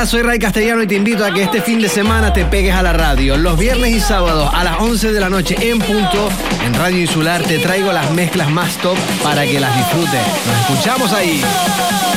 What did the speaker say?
Hola, soy Ray Castellano y te invito a que este fin de semana te pegues a la radio. Los viernes y sábados a las 11 de la noche en punto, en Radio Insular te traigo las mezclas más top para que las disfrutes. Nos escuchamos ahí.